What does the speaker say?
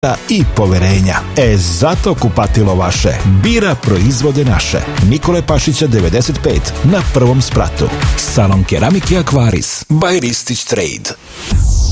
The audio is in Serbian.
i poverenja. Zato kupatilo vaše bira proizvode naše. Nikole Pašića 95 na prvom spratu. Salon keramike Akvaris by Ristić Trade.